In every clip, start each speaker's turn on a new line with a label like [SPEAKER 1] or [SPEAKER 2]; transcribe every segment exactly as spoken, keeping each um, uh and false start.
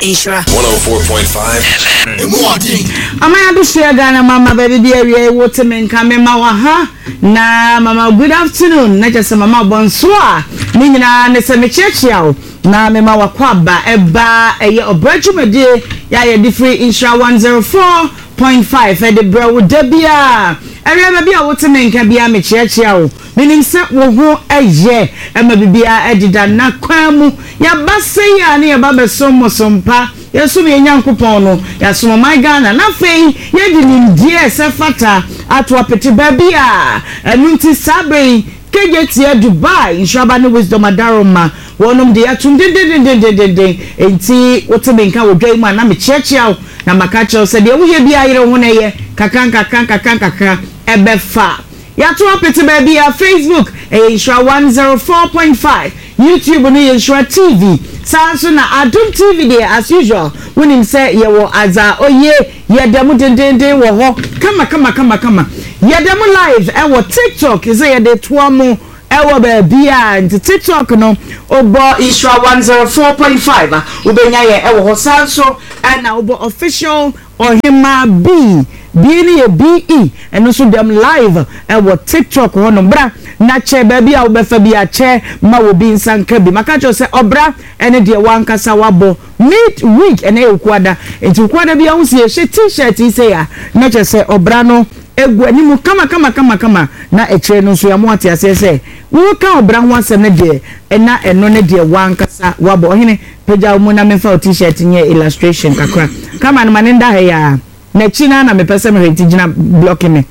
[SPEAKER 1] Insura
[SPEAKER 2] one oh four point five
[SPEAKER 3] Amaya do share Ghana mama baby area water men come mawa ha na mama good afternoon na just mama bonsoir ni nyina ne se me chechiao na me ma wakwaba eba eye obrajumede ya ye different Insura one oh four point five e de bro debia area baby a water men ka bia me chechiao meaning se wo ho eye e ma bibia edida na kwamu ya base ya ne ya babe somo sompa Yasumi Yankupon no Yasuma my Ghana na fei yedi nimdie se fata atwa peti babia enunti sabe kejetie Dubai Insura no wisdom adaroma wonum de atum de de de de de de enti wotebenka wodwai mu na me chiachia na makacho se de wo ye bia yire ho na ye kakan kakan kakan kakra ebefa yatwa peti babia Facebook Insura one oh four point five YouTube no Insura T V Sanso na Adum T V there as usual when him say ye wo aza oye ye demu dendende wo ho kama kama kama kama ye demu live e wo TikTok is ye de tuamu e wo ba bia nti TikTok no obo Insura one oh four point five ubenya ye e wo ho sanso and na obo official Ohima B B ni B E and so dem live e wo TikTok ho no bra na che baby a obefa bi a che ma wo bi nsanka bi maka cho se obra ene de wankasa wabo mid week ene ekwada enti kwada bi a wo sie t-shirt ise ya na che se obra no egu animu kama kama kama kama na echire no so ya mo ate ase se wo ka obra ho asem ne de ena eno ne de wankasa wabo ohene peja mo na mefa t-shirt nye illustration kakra kama na manenda he ya na china na mepese me reti gina block me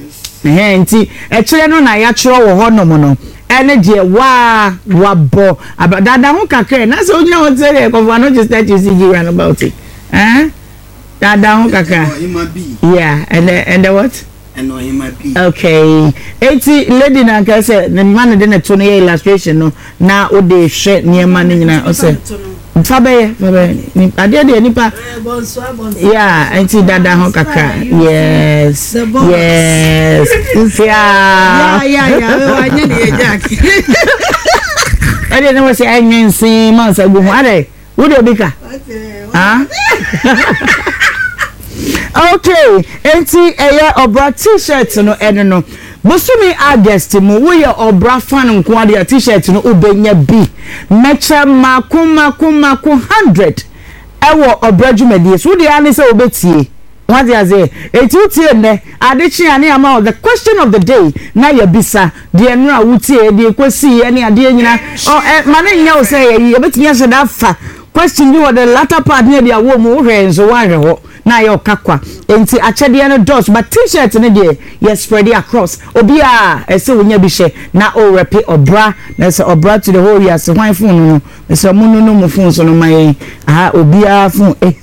[SPEAKER 3] eh nti echire no na ya chiro wo ho no mo no ene de wa wabo abadada ho kakra na se ogina ho tere ko no just that you see you run about it eh dada ho kakra yeah and uh, and uh, what
[SPEAKER 4] and no him be
[SPEAKER 3] okay eighty lady na ka say the man de na to no illustration no na o de hwe niema ni nyina o say fabe fabe ni ade de nipa yeah anti dada ho kakra yes yes yeah
[SPEAKER 1] yeah yeah we anya de jack
[SPEAKER 3] ade no say anyensi man say go ade wo de bika ah okay enti eye obra t-shirt no ene no Busumi August mu wo ye obra fan nko ade t-shirt no obenya bi mecha makuma kuma ku one hundred ewo obra dwumadi so de ane se obetie what they say eti utie ne ade chi ane ama the question of the day na ya bisa de nra wutie de kwesi ane ade nyina o mane nya wo say ye obetimi ase da fa question you the latter part near the wo mu hwe nso wa hwe ho na ye okakwa enti achede no dos but t-shirt ne de ye spread it across obi a ese wonya bi hye na o rep obra na se obra to the whole year se hwan phone no se mu no mu phone so no mai ah obi a phone eh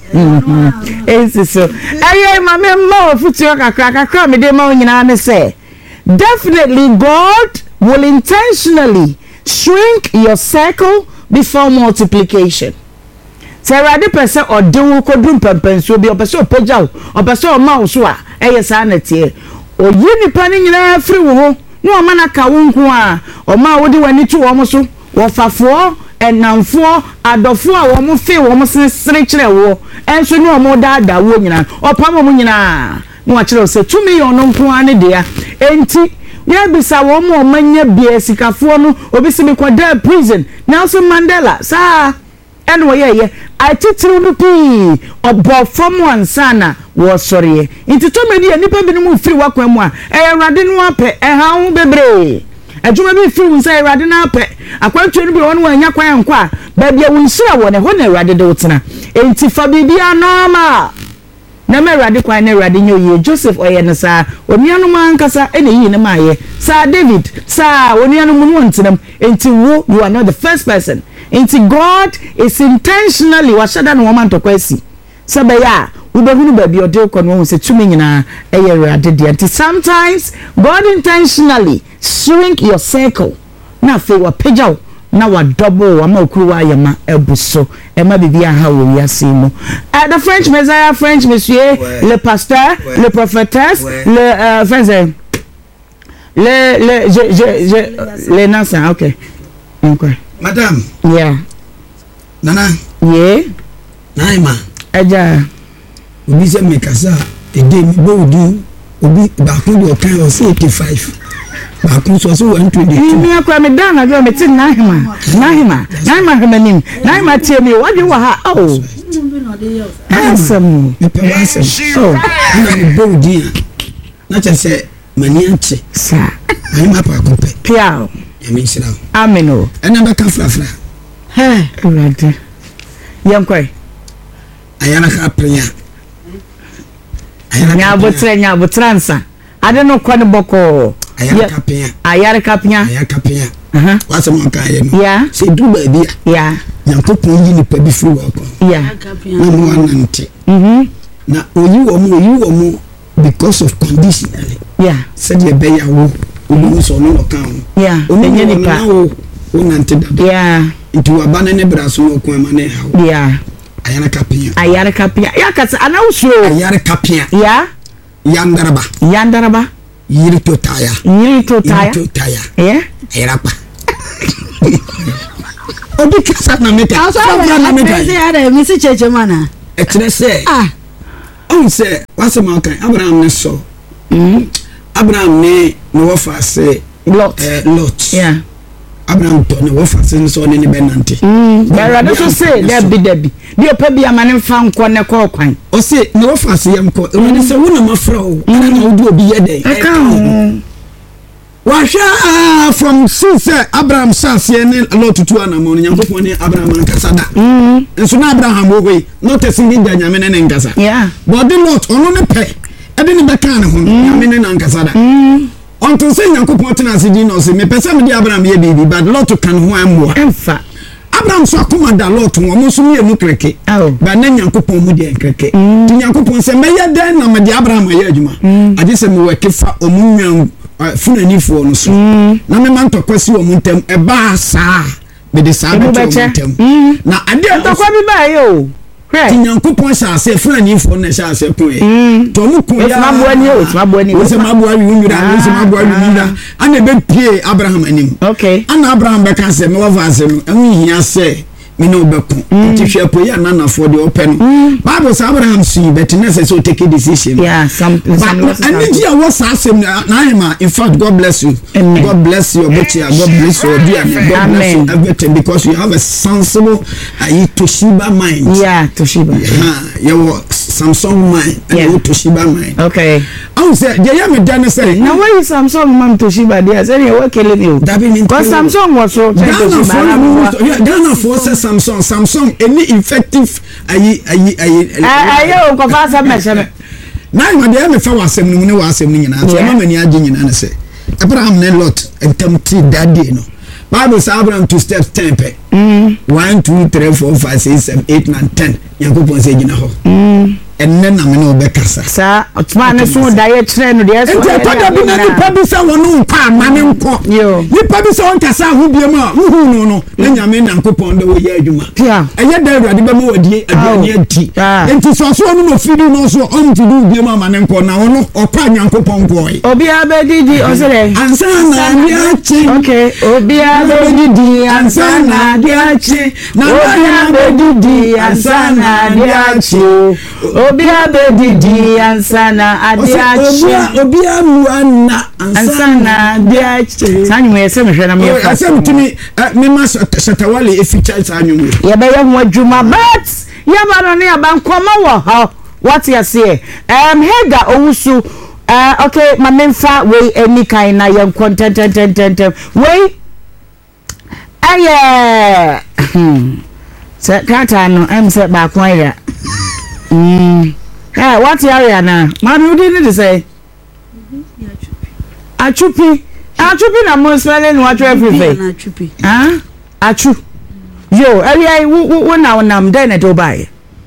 [SPEAKER 3] esi so aye ma me ma ofutu kakra kakra me de ma nyina ne say definitely God will intentionally shrink your circle before multiplication. Sarah de pese odewo kodum pempenso bi opese opagyaw opese o ma wo so a eye sa na tie o yini pa ni nyina afri wo ho ni o ma na ka wo nko a o ma wo de wani tu wo mo so wo fafo enamfo adofo a wo mo fe wo mo sensere kire wo enso ni o mo daada wo nyina o pa mo nyina ni wa kire se two million nko a ne dia enti ya bisa wo mo manya bia sikafo no obi se me kwada prison Nelson Mandela sa eno ye ye atitiri no pi obo from one sana wo sori nti to medi nipa bi no mu firi wakwan mu a e Awurade no ape e ha ho bebre adwuma bi firi unsa Awurade na ape akwantu no bi won wanya kwan nkwa ba bia wunhyira wo ne ho na Awurade de wotena enti fa bibia normal na me Awurade kwan na Awurade nyo ye Joseph oye ne sa onuanu mankasa ene yi ne maye Sir David sa onuanu mu no ntenam enti wo you are not the first person. Inti God is intentionally washada no woman to kwesi sabaya ubehunu ba bi ode ko no se tumi nyina eye Awurade de anti sometimes God intentionally shrink your circle na fe wa pejaw na wa double wa ma okuru wa yema ebuso e ma bibia ha wo wiase mu uh, the French Messiah French monsieur ouais. Le pasteur ouais. Le prophétesse ouais. Le euh, français le le je je je les nations OK okay
[SPEAKER 4] Madame.
[SPEAKER 3] Yeah.
[SPEAKER 4] Nana.
[SPEAKER 3] Yeah.
[SPEAKER 2] Naima.
[SPEAKER 3] Eja.
[SPEAKER 2] Obi se me kasa e dey me bo di obi ba ko do kan o say eighty-five. Ba ko so so one twenty-two.
[SPEAKER 3] Me akwa me dan na do me tin Naima. Naima. Naima hemanim. Naima tie me what you wa ha oh. Awesome.
[SPEAKER 2] Me pe awesome. Oh, na me bo di. Na che se mani anche.
[SPEAKER 3] Sa.
[SPEAKER 2] Naima pa ko pe.
[SPEAKER 3] Piao.
[SPEAKER 2] Ya me sira.
[SPEAKER 3] Ameno.
[SPEAKER 2] Ena ba ka frafra.
[SPEAKER 3] He, urade. Yankoi.
[SPEAKER 2] Ayana ka prenya. Ayana
[SPEAKER 3] nya botre nya botransa. Ade no kwa ne boko.
[SPEAKER 2] Ayana ka prenya.
[SPEAKER 3] Ayara ka prenya.
[SPEAKER 2] Ayana ka prenya.
[SPEAKER 3] Aha.
[SPEAKER 2] Wasa mo ka ye no.
[SPEAKER 3] Yeah.
[SPEAKER 2] Se du ba bia.
[SPEAKER 3] Yeah.
[SPEAKER 2] Nyankopon yi ni pa bi firi wa ko.
[SPEAKER 3] Yeah.
[SPEAKER 2] Na mo anante.
[SPEAKER 3] Mhm.
[SPEAKER 2] Na oyi wo mo oyi wo mo because of condition.
[SPEAKER 3] Yeah.
[SPEAKER 2] Said ye be ya wo. Obi so no kan.
[SPEAKER 3] Yeah. Enye nipa.
[SPEAKER 2] Wo nante dada.
[SPEAKER 3] Yeah.
[SPEAKER 2] Itu wa bana ne bra so ko ma ne ha.
[SPEAKER 3] Yeah.
[SPEAKER 2] Ayana kapia.
[SPEAKER 3] Ayara kapia. Ya kasa anawuso.
[SPEAKER 2] Ayara kapia.
[SPEAKER 3] Yeah.
[SPEAKER 2] Yandaraba.
[SPEAKER 3] Yandaraba.
[SPEAKER 2] Yiri to taya.
[SPEAKER 3] Yiri to taya.
[SPEAKER 2] Yiri to taya.
[SPEAKER 3] Yeah.
[SPEAKER 2] Ayara pa. Obi kasa na meka.
[SPEAKER 1] Aso na meka. Say ara mi si cheche mana.
[SPEAKER 2] E kire se.
[SPEAKER 1] Ah.
[SPEAKER 2] On se wase ma kan Abraham ne so.
[SPEAKER 3] Mhm.
[SPEAKER 2] Abraham ne no wo fa se
[SPEAKER 3] Lot.
[SPEAKER 2] Eh Lot.
[SPEAKER 3] Yeah.
[SPEAKER 2] Abraham to ne wo fa se so ne ne benante.
[SPEAKER 3] Mm. Bara do so say there be there be. Bi opa bi amane mfa nko ne ko kwan.
[SPEAKER 2] O se ne wo fa se yam ko. E woni se wo na mafra o. Ana na odi obi ye den.
[SPEAKER 3] Aka ho.
[SPEAKER 2] Washa from since Abraham sase ne Lot tutu anamo ne Nyankopon ne Abraham ankasa da.
[SPEAKER 3] Mm.
[SPEAKER 2] Enso na Abraham wo we not a single da nyame ne nkasa.
[SPEAKER 3] Yeah.
[SPEAKER 2] But the Lot ono ne pe. E de ne beka ne ho nyame ne nkasa da.
[SPEAKER 3] Mm.
[SPEAKER 2] Onto se Nyankopon tena asidi no se me pesa me di Abraham ye bibi but Lot kan ho ammoa.
[SPEAKER 3] Emfa.
[SPEAKER 2] Abraham so akoma da Lot wo mo so me mu kreke.
[SPEAKER 3] Oh.
[SPEAKER 2] Ba na Nyankopon mu de kreke. Ti Nyankopon se me ye den na me di Abraham ye adwuma. Age se me wekefa omunwan funanifo no so. Na me man to kwasi wo muntem e ba saa me de saa beto muntem. Na ade
[SPEAKER 3] to kwa bi ba yo.
[SPEAKER 2] Ti Nyankopon sha se funanifo na sha se ko e. To mu ko ya.
[SPEAKER 3] Ma boani o, ma boani.
[SPEAKER 2] O se ma boani wi nwura, o se ma boani wi nwura. Ana be pie Abraham anim.
[SPEAKER 3] Okay.
[SPEAKER 2] Ana Abraham be kan se me wa va se no. Enwu hia se me no be ko. Ti hwe po ya na na fo de open. Bible say Abraham see but necessary so take a decision.
[SPEAKER 3] Yeah, some some
[SPEAKER 2] lessons. And did you was asem na in fact God bless you.
[SPEAKER 3] Amen.
[SPEAKER 2] God bless your butcher. God bless your dear. God bless you everything because you have a sensible uh, Toshiba mind.
[SPEAKER 3] Yeah, Toshiba.
[SPEAKER 2] Yeah, your Samsung mind and
[SPEAKER 3] Yeah.
[SPEAKER 2] your Toshiba mind.
[SPEAKER 3] Okay.
[SPEAKER 2] I say, yeah, me done say.
[SPEAKER 3] Now why is Samsung man Toshiba there? Say you work killing you.
[SPEAKER 2] That mean
[SPEAKER 3] because Samsung was so
[SPEAKER 2] Ghana for yeah, Ghana for say Samsung, Samsung any effective ayi ayi ayi.
[SPEAKER 3] Ayo ko fa sa me se me.
[SPEAKER 2] Na ma de me fa wasem no ne wasem no nyina. So ma mani age nyina ne se. Abraham ne Lot entam ti that day no. Bible say Abraham two steps ten pe. Mm. one two three four five six seven eight nine ten. Yakobon say gina ho. Mm. Enne na me no be kasa.
[SPEAKER 3] Sa otuma ne so da ye kire no de so.
[SPEAKER 2] Enti pada bi na ni pa bi sa wono nka amane nko.
[SPEAKER 3] Yo.
[SPEAKER 2] Ni pa bi sa on kasa ho biem a hu no no. Na nyame Nyankopon de wo ye adwuma.
[SPEAKER 3] Yeah.
[SPEAKER 2] Eye da awurade be ma wadie aduane ati. Enti so so no no fidi no so on ti du biem amane nko na wono okwa Nyankopon boy.
[SPEAKER 3] Obi abedidi o sele.
[SPEAKER 2] Ansa na diachi.
[SPEAKER 3] Okay. Obi abedidi ansa na diachi. Na obi abedidi ansa na diachi. Obi abedidi ansana adiachi
[SPEAKER 2] obi amuana
[SPEAKER 3] ansana adiachi sanyu yese mehwe na me
[SPEAKER 2] fa asem timi me ma shatawale e feature sanyu
[SPEAKER 3] ye be ye ho adwuma but ye ba no ne abankoma wo ha what you say um Hega owusu uh okay ma memfa we any kind na ye content ten ten ten we aye se kata no em se ba kwa ya mm eh what area na mami udi ni to say achupi achupi na mo spelling what everything
[SPEAKER 1] achupi
[SPEAKER 3] ah achu yo area wo na wonam den na do buy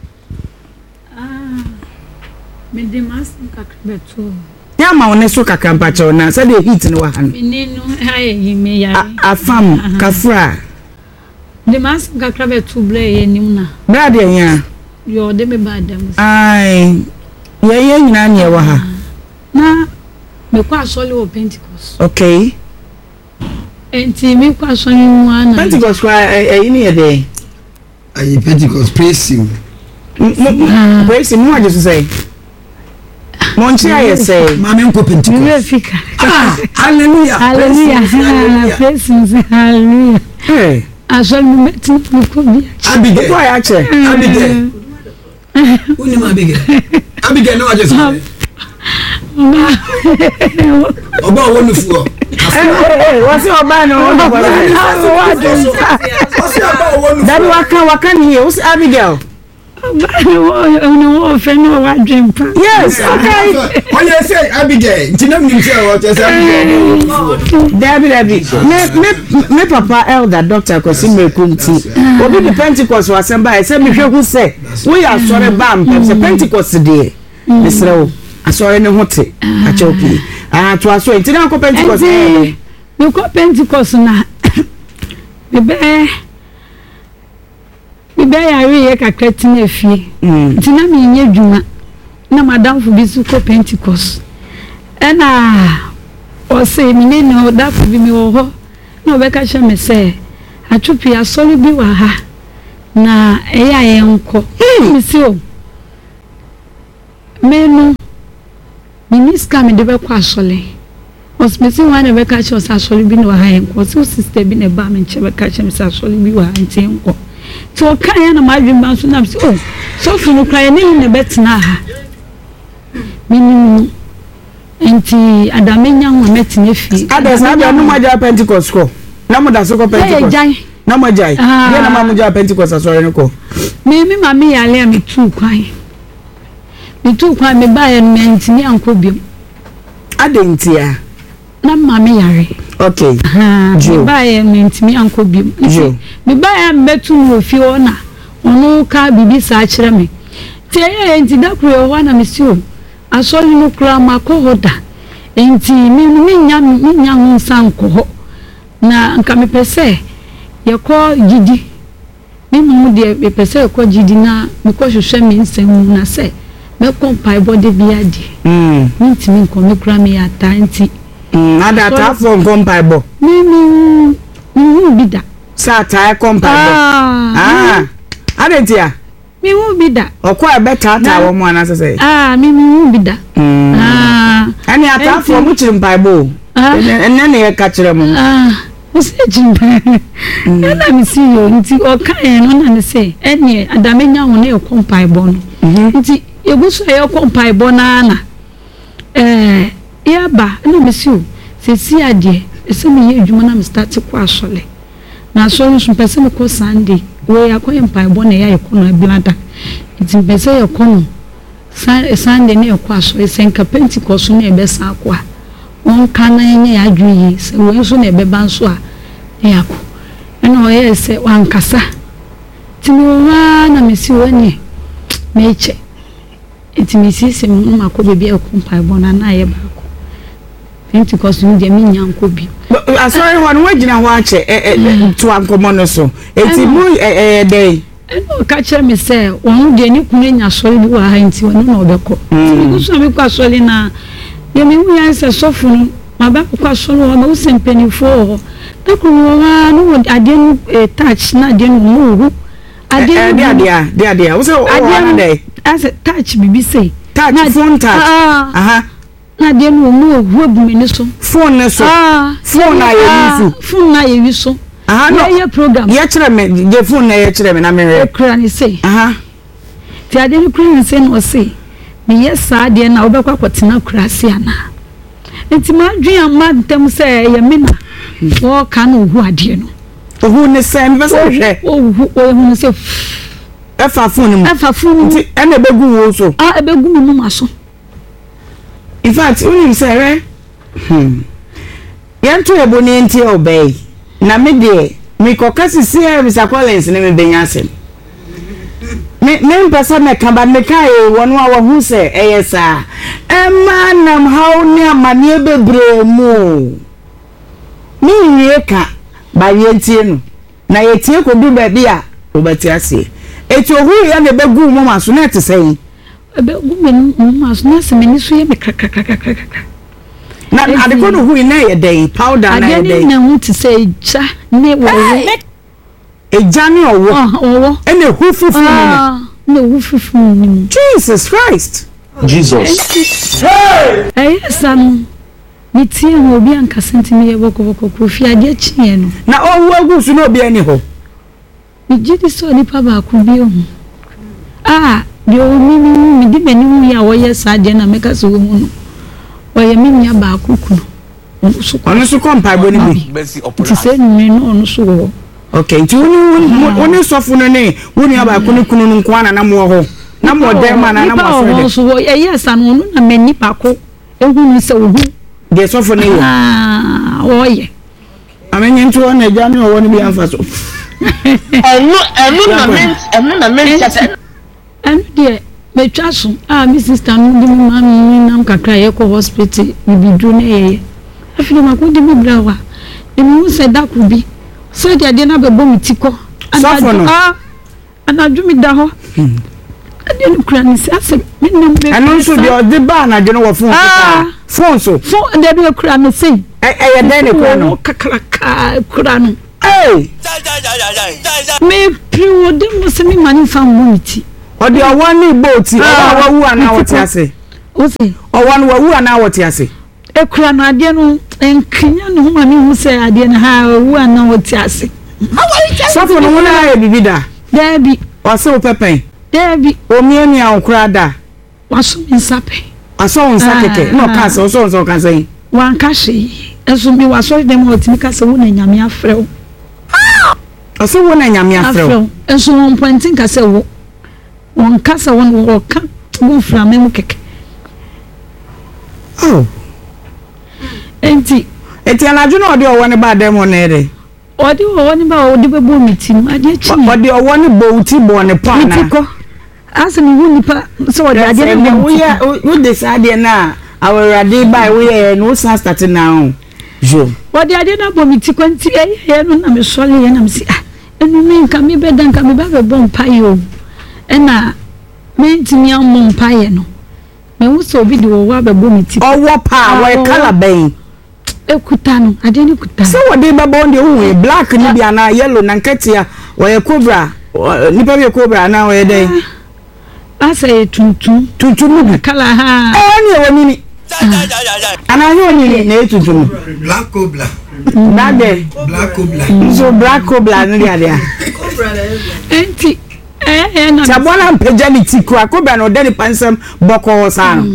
[SPEAKER 1] ah me de mas kakbeto
[SPEAKER 3] ya ma wona so kakampa cho na say the heat ni wa han
[SPEAKER 1] me no haye yime ya
[SPEAKER 3] afam kafra
[SPEAKER 1] de mas kakbeto ble ye nimna
[SPEAKER 3] brad ya
[SPEAKER 1] yo de me badam
[SPEAKER 3] ai ye ye nyina ne wa ha
[SPEAKER 1] na me kwa sole wo Pentecost
[SPEAKER 3] okay
[SPEAKER 1] enti me kwa sole mu ana
[SPEAKER 3] Pentecost kwa eh ni ye dey
[SPEAKER 2] ayi Pentecost praise him
[SPEAKER 3] Praise him, what you say? Monchi, I say,
[SPEAKER 2] Mamma Pentecost. Hallelujah.
[SPEAKER 1] Hallelujah. Praise him. Hallelujah.
[SPEAKER 3] Hey.
[SPEAKER 1] I saw you met him.
[SPEAKER 2] Abigail.
[SPEAKER 3] Why actually?
[SPEAKER 2] Abigail. Who name Abigail? Abigail, no, I just said. About wonderful.
[SPEAKER 3] What's your man? That waka waka here. What's Abigail? Yes, okay.
[SPEAKER 2] When you say Abigail, you know me what you say.
[SPEAKER 3] Debbie, Debbie. Me, me, me, Papa Elder Doctor Kosime Kunti. Obi the Pentecost was sent by. I said, me who say we are sorry, bam. The Pentecost day. Mister I saw any hotel. I choke you. Ah, to us, wait. Didn't go Pentecost.
[SPEAKER 1] You go Pentecost na. Me be. Me be ya we ka kretin afie. Ntina me nye dwuma. Na madam fu bi su ko Pentecost. E na o say me ne no da fu bi me wo ho. Na obeka hye me say atwopi asori bi wa ha. Na e ya ye nko. Me si o. Me no Miniska me de be kwa asole. Os me si wan be ka che os asole bi no ha enko. So sister bi ne ba me nche be ka che me sa asole bi wa nti enko. So kan ya na ma dwem ba so na so oh so funu kra ne ne betna ha. Mini enti adamenya ho metne fi.
[SPEAKER 3] Ada sa da no maja Pentecost ko. Na mo da so ko Pentecost. Na mo jai. Ye na ma mo ja Pentecost asore ne ko.
[SPEAKER 1] Me mi ma me ya le mi tu kwan. Mi tu kwa me ba en mentini anko biom.
[SPEAKER 3] Adentia.
[SPEAKER 1] Na mama yare.
[SPEAKER 3] Okay.
[SPEAKER 1] Ha. Me ba en mentini anko biom. Me ba ya metu no fi ona. Ono ka bibi sa kire me. Ti e enti da kro ho na me si o. Asori no kra ma ko hoda. Enti mi mi nya mi nya ho sanko ho. Na nka me pese ye ko gidi. Mi mu de me pese ye ko gidi na me ko hwehwe mi nsem na se me kompai body biadi mm ntimi nko me kura me ya tanti
[SPEAKER 3] mm ada ta fo kompai bo
[SPEAKER 1] mi mi mi bida
[SPEAKER 3] sa ta kompai bo ah adentia
[SPEAKER 1] mi hu bida
[SPEAKER 3] okwa e beta ta wo mo ana sese
[SPEAKER 1] ah mi mi hu bida ah
[SPEAKER 3] ani ata fo mu chirim pai bo enne ne ka kire mu
[SPEAKER 1] ah o se jimba na mi si yo nti o kan no na ne se enne adamenya ho ne kompai bo no nti yeguso ye kompai bonana eh yaba na mesiu se si ade ese me ye adwuma na me start ko asole na asole so pese me ko Sunday we akoye mpai bona ya ekono ablada nti pese ye kono Sunday ne ko asole senka Pentecost ne be sa akwa on kana nye ya adwuyi se we so ne be banso a ya ko eno ye se wankasa tiniwa na mesiu ani meche Intimisi se mu makobe bi ekompa bona na ye baako Pentecost ni de mi nyanko bi
[SPEAKER 3] asori ho no wagina ho ache to ankomo no so enti mu eh dey
[SPEAKER 1] eno ka kire me se wonu de ni kunu nya sori bi wa ha enti wonu na obeko ni so mi kwa sori na ye mi hu ya se sofu no ma ba kwa sori ho ma usempeni fo na kunu wa no ade no touch na ade no mu ade
[SPEAKER 3] ade ade ade ade wo se o wa dey as a touch bibi say touch na phone touch aha
[SPEAKER 1] na de no mu ohu abumi ni so
[SPEAKER 3] phone ne so phone na ye wiso
[SPEAKER 1] phone na ye wiso aha no ye program
[SPEAKER 3] ye kire me de phone na ye kire me na me re
[SPEAKER 1] kra ni say
[SPEAKER 3] aha
[SPEAKER 1] ti ade ni kra ni say no say me yes ade na obekwa kwotena kra si ana enti ma dwen ma ntem say ye me na wo ka na ohu ade no
[SPEAKER 3] ohu ne say me say hwe
[SPEAKER 1] ohu ohu ne say
[SPEAKER 3] efa phone mu
[SPEAKER 1] efa phone
[SPEAKER 3] nti ene begu wo so
[SPEAKER 1] ah ebegu mu ma so
[SPEAKER 3] in fact unim say re hmm yanto ebo ne nti obey na me de me kokasi see Mister Collins ne me benya asem me me mpesa me kamba me kai wonu a wo hu say eyesa emma nam haw ne amane bebre mu mi wie ka ba yentie no na yetie ko du ba bia obati ase eti ohu ya na begu mu ma so na te sei
[SPEAKER 1] begu mu ma so na se meni so ye me kakakakaka
[SPEAKER 3] na ade ko no hu na ye dey powder na ye dey
[SPEAKER 1] ade na hu te sei ja ne wo
[SPEAKER 3] eja ne owo
[SPEAKER 1] owo
[SPEAKER 3] ene hu fufu no
[SPEAKER 1] na wo fifu ni
[SPEAKER 3] Jesus Christ
[SPEAKER 4] Jesus
[SPEAKER 1] hey eh san ni tie no obi anka sentimi ye boko boko ko fi ade chie no
[SPEAKER 3] na owu agusu na obi ani ho
[SPEAKER 1] mi jidi so nipa ba ku bi o ah bi o mi mi mi di beni mu ya wo ye sa de na meka so wo mu no wo ye mi nya ba ku ku no so ko
[SPEAKER 3] ono so kompa bo ni bi
[SPEAKER 1] ti se ni no ono so wo
[SPEAKER 3] okay nti woni woni sofo no ne woni aba ku ni kunu nko ana na mo ho na mo de ma na na mo so de
[SPEAKER 1] so wo ye yes anu no na mani pa ko ehunu se wo hu
[SPEAKER 3] de sofo ne wo
[SPEAKER 1] ah wo ye
[SPEAKER 3] amenye nti wona ja ne wo ni bi anfa so
[SPEAKER 4] enu enu na men enu na men chata
[SPEAKER 1] enu de me twa so ah mi sister no di mi ma mi nam kakra ye ko hospital mi bi du ne ye afini ma ko di mi bra wa e mi se da ku bi so de ade na be bo mi ti ko ah anaju mi da ho ade no kura ni se ase mi nam be
[SPEAKER 3] anu so de ode ba na je no wo phone phone so
[SPEAKER 1] phone de be kura me sei
[SPEAKER 3] e e den ne kura no
[SPEAKER 1] kakra ka kura no
[SPEAKER 3] eh
[SPEAKER 1] me priwo de mo se mi mani fa mo ti
[SPEAKER 3] ode owo ni boati owo wa wu ana wo ti ase
[SPEAKER 1] o se
[SPEAKER 3] owo no wa wu ana wo ti ase
[SPEAKER 1] e kura no ade no enkinya no ma mi hu se ade no ha wu ana wo ti ase
[SPEAKER 3] sofo no wona ya bibida
[SPEAKER 1] dabi
[SPEAKER 3] o se wo pepen
[SPEAKER 1] dabi
[SPEAKER 3] o mi ni an kura da
[SPEAKER 1] waso mi nsape
[SPEAKER 3] aso nsa keke no ka se so so ka se
[SPEAKER 1] wan ka hye eso bi waso de mo timi ka se wo na nyame afrew
[SPEAKER 3] aso wo na nyame afrew
[SPEAKER 1] eso won pointing ka se wo won ka se won wo ka wo fra me mu keke
[SPEAKER 3] oh
[SPEAKER 1] enti
[SPEAKER 3] eti anaju no de owo ne ba dem no ere
[SPEAKER 1] odi wo ni ba odi be bo miti mu ade chi
[SPEAKER 3] odi owo ne bo uti bo ne pa na
[SPEAKER 1] mitiko asa mi hu nipa so odi ade ne
[SPEAKER 3] wo ya wo de sa de na awurade ba wo ye no sa start now jo
[SPEAKER 1] odi ade na bo mitiko nti e ye no na me sole ye na me si ah enu mi nka mi be dan ka mi ba be bo mpa ye o e na me ntimi am mpa ye no me hu so obi de wo wa be bo mitiko
[SPEAKER 3] owo pa wo kala ben
[SPEAKER 1] ekuta no ade ni kuta
[SPEAKER 3] so wo de ba bo de hu black ni bia na yellow na nkatia wo ye cobra nipa bi cobra na wo ye dey
[SPEAKER 1] asa ye tuntum
[SPEAKER 3] tuntum bi
[SPEAKER 1] kala ha
[SPEAKER 3] eh ni wo ni ana yo ni na tuntum
[SPEAKER 2] black cobra
[SPEAKER 3] dade
[SPEAKER 2] black cobra
[SPEAKER 3] so black cobra ni dia dia
[SPEAKER 1] enti eh eh na
[SPEAKER 3] tabona mpeja ni tikwa cobra no de ni pansam boko sa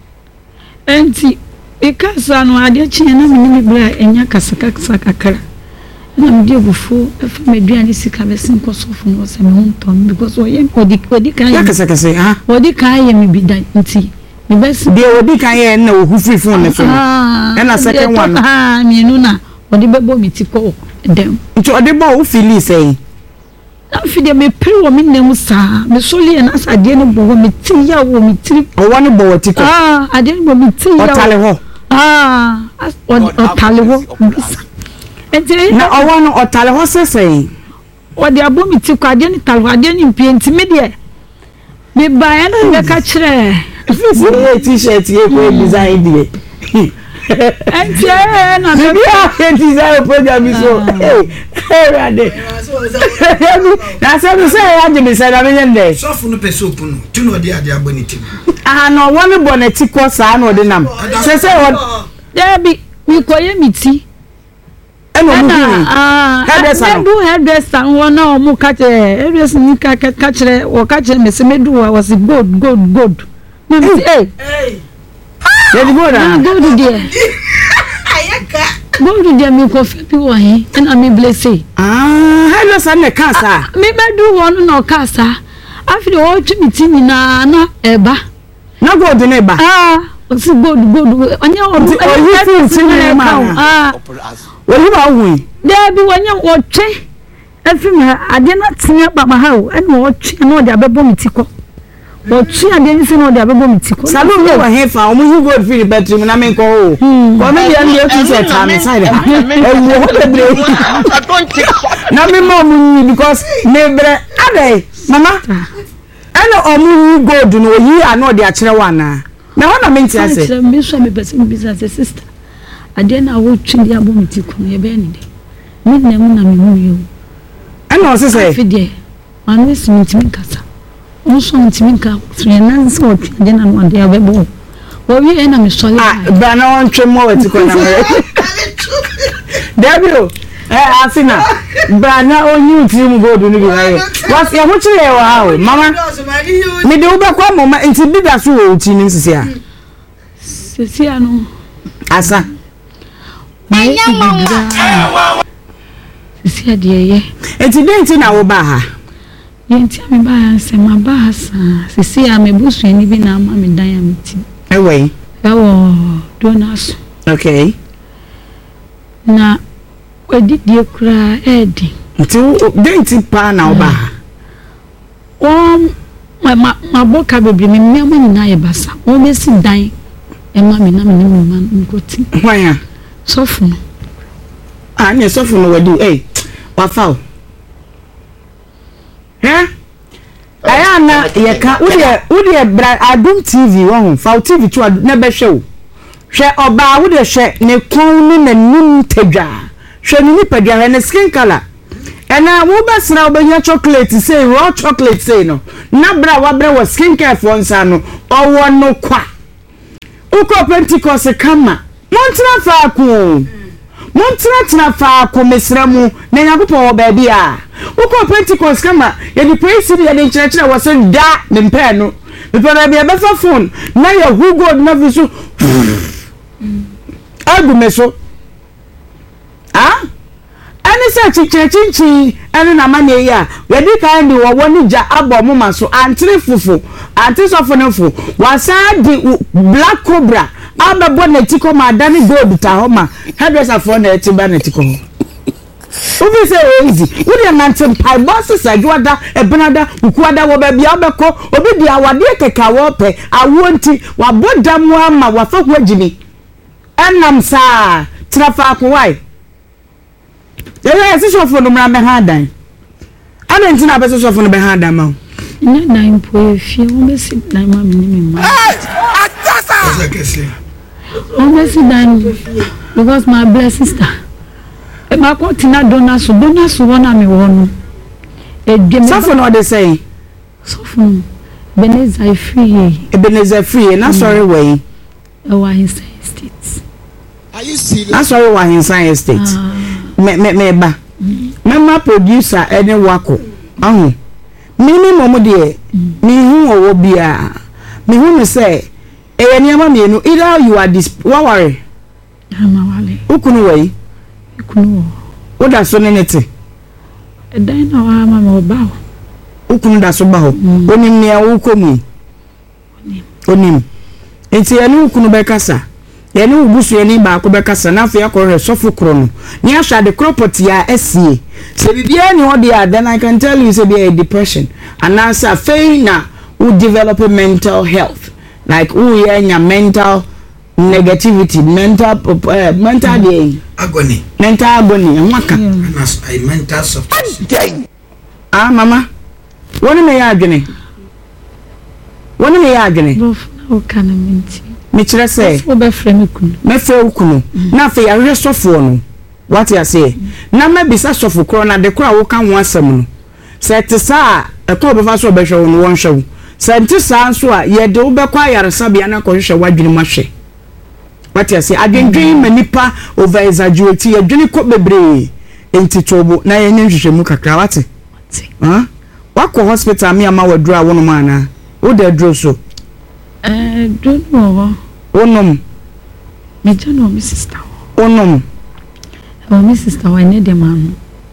[SPEAKER 1] enti ikasa no ade chie na me ni bra enya kasaka kasaka kara na me die bufo efa me duane sika be sin kosofo no se me honton because oye odi odi kan
[SPEAKER 3] ya kasaka se ha
[SPEAKER 1] odi kan ye me bidan nti me bes
[SPEAKER 3] de odi kan ye na ohu free phone ne so e na second one
[SPEAKER 1] ah me nu na odi bebo mi tiko dem
[SPEAKER 3] nti odi bo o feel say
[SPEAKER 1] afi de me pri wo me nem sa me soli na sa de ne bo me ti ya wo me ti
[SPEAKER 3] o woni bo wo tiko
[SPEAKER 1] ah ade ne bo me ti ya
[SPEAKER 3] o tale ho
[SPEAKER 1] ah o tale ho enti
[SPEAKER 3] na o wonu o tale ho sesei
[SPEAKER 1] o de abo mi tiko ade ne tale ho ade ne mpie enti me de me ba ya na me ka kire
[SPEAKER 3] fisi e t-shirt ye ko design die
[SPEAKER 1] enti e na me
[SPEAKER 3] ya design program so eh eh rade na se me say ya de me say na me nyende
[SPEAKER 2] so fu no peso pu no tu no de ade aboniti
[SPEAKER 3] ah no woni boneti ko sa na o de nam se se o
[SPEAKER 1] debi mi koye mi ti
[SPEAKER 3] eno mu bi
[SPEAKER 1] ah
[SPEAKER 3] hairdresser
[SPEAKER 1] do hairdresser won na o mu ka che hairdresser ni ka ka kire o ka che me se me do was gold gold gold na me eh
[SPEAKER 3] ye di gold ah
[SPEAKER 1] gold dia ayaka gold dia mi ko fe bi wo hin na mi blessing
[SPEAKER 3] ah hairdresser ne ka sa
[SPEAKER 1] mi be do won na o ka sa afide o twi mi ti ni na na eba
[SPEAKER 3] na gold ne ba
[SPEAKER 1] ah si gold gold onye o
[SPEAKER 3] yi ti ni ma
[SPEAKER 1] ah
[SPEAKER 3] wo yi ba wu
[SPEAKER 1] there bi wonye wo twe afim ade na tia ba ma ha o ene wo twe na o de abebo mitiko wo twe ade ni se na o de abebo mitiko
[SPEAKER 3] salon me wa hefa o mu hu gold free bedroom na me ko o ko me dia me tu se ta me side ha e wo ho bebre na me mo mu because me bre ade mama ene o mu gold no yi ana o de a kire wa na na ho na me ntia se
[SPEAKER 1] me so me person business sister ade na wo twe dia bo mitiko ye be ni de me na mu na me hu yo
[SPEAKER 3] ana o se se
[SPEAKER 1] afide manu esi mitimi kasa nso ntimi ka three nan so de na no de abebo wo wi e na me sole
[SPEAKER 3] ah bra na on twem mo wati ko na mere Debio eh asina bra na onyu tim go do ni bi haye was ya ho kire wa ha o mama me de wo be kwa mama nti bi da so wo ti nim sisi a
[SPEAKER 1] sisi ano
[SPEAKER 3] asa
[SPEAKER 1] mai sisi adie ye
[SPEAKER 3] enti den ti na wo ba ha
[SPEAKER 1] yenti ame ba ya se ma ba sa sisi a me busu ni bi na ma me dan ya meti
[SPEAKER 3] ewe
[SPEAKER 1] ewo donas
[SPEAKER 3] okay
[SPEAKER 1] na wadi die kura edi
[SPEAKER 3] nti den ti pa na wo ba ha
[SPEAKER 1] o ma ma boka bebre me me ma nyina ye basa o be si dan e ma me na me ni mo ma nkoti
[SPEAKER 3] hwan
[SPEAKER 1] sofu
[SPEAKER 3] ah ne sofu no wadi eh wa fa eh aya na ye ka wo de wo de bra Adum T V wo fa T V to na be hwe wo hwe oba wo de hwe ne kon ni na nim tadwa hwe ni nipadua ne skin color ena wo ba sra obenya chocolate say raw chocolate say no na bra wa bra wa skin care for nsa no owo no kwa uko Pentecost kama montra fa ko montra tra fa ko mesramu na yakopɔ ba bia uko Pentecost kama ye di praise bi ye di kyerɛkyerɛ wo so da ne mpa no mepa na bia be fa phone na ya who god na fi so agume so ah ani se chichinchin ani na ma ne ya we di kan di wo woni ja abo mo ma so antre fufu antre so fonefo wasa di black cobra abebo na tiko ma dani gold ta ho ma hairdresser for na ti ba na tiko ho obi se easy we dey nante pai boss sajwada ebenada ukuada wo ba bia obeko obi di awade keka wo pe awo nti wa bodam wa ma wa fa ho gini enam sa trafa ko wai yes so for no mra me ha dan ana nti na be so for no be ha dan ma
[SPEAKER 1] na na impo efie wo be si dan ma me ni me ma
[SPEAKER 2] Asa kese
[SPEAKER 1] wo be si dan because my blessed sister e ma ko tina dona so dona so wona me wo no e dwem
[SPEAKER 3] so for no dey say
[SPEAKER 1] so for Ebenezer free
[SPEAKER 3] Ebenezer free na sorry way
[SPEAKER 1] e wa his state
[SPEAKER 2] are you serious
[SPEAKER 3] na sorry wa his estate me me me ba me ma producer ene wako ahu minimum de me hu owo bia me hu me say e ye niam me nu either you are this what worry
[SPEAKER 1] ama wale
[SPEAKER 3] ukunu way
[SPEAKER 1] ukunu
[SPEAKER 3] wo da so ne nete
[SPEAKER 1] e dan na wa ama me ba
[SPEAKER 3] ukunu da so ba ho onim ne wo komu onim enti ene ukunu be kasa yeni ugusu yeni ba ko be kasa na fa yakore sofo kro no ni ahwa de property ya esie se bibia ni odi a then I can tell you say be a depression and answer fail na who develop a mental health like who ya mental negativity mental uh, mental day
[SPEAKER 2] agony
[SPEAKER 3] mental agony nwaka
[SPEAKER 2] as a mental substance
[SPEAKER 3] ah mama woni me ya adwene woni me ya adwene
[SPEAKER 1] bof na o kana minti
[SPEAKER 3] me kire say
[SPEAKER 1] wo be frɛ me kunu
[SPEAKER 3] me frɛ ukunu na fa ya hwɛ sofo no what you say na ma bisa sofo kro na de kro a wo ka ho asɛm no sɛ te sa e ko be fa so be hwɛ wo no won hwɛ wo sɛ te sa nso a ye de wo be kwa yaresa bia na ko hwɛ wadwene ma hwɛ what you say adwendwen manipa over exaggerate ye dwene ko bebre enti tobo na ye nhwehwɛ mu kakra wate ha wakɔ hospital me ama waduru a wono ma na wo da duro so
[SPEAKER 1] eh don't know
[SPEAKER 3] wonom
[SPEAKER 1] me jano me sister
[SPEAKER 3] wonom
[SPEAKER 1] oh me sister wa ne de man